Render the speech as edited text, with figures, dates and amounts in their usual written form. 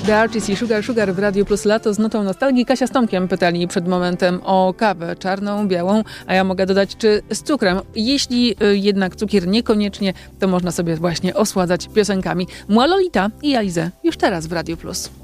The Archies i Sugar Sugar w Radiu Plus Lato z nutą nostalgii. Kasia z Tomkiem pytali przed momentem o kawę czarną, białą, a ja mogę dodać, czy z cukrem. Jeśli jednak cukier niekoniecznie, to można sobie właśnie osładzać piosenkami. Mła Lolita i Alizę już teraz w Radiu Plus.